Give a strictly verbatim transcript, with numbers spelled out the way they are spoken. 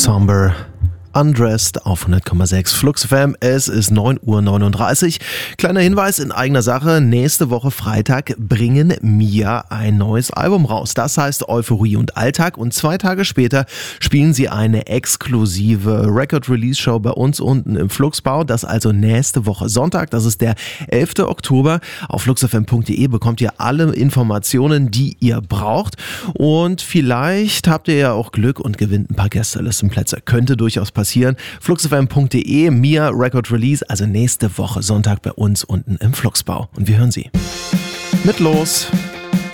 Somber Undressed auf hundert Komma sechs Flux F M. Es ist neun Uhr neununddreißig. Kleiner Hinweis in eigener Sache. Nächste Woche Freitag bringen Mia ein neues Album raus. Das heißt Euphorie und Alltag. Und zwei Tage später spielen sie eine exklusive Record-Release-Show bei uns unten im Fluxbau. Das also nächste Woche Sonntag. Das ist der elfter Oktober. Auf fluxfm punkt de bekommt ihr alle Informationen, die ihr braucht. Und vielleicht habt ihr ja auch Glück und gewinnt ein paar Gästelistenplätze. Könnte durchaus passieren. fluxfm punkt de, Mia Record Release, also nächste Woche Sonntag bei uns unten im Fluxbau. Und wir hören sie. Mit los!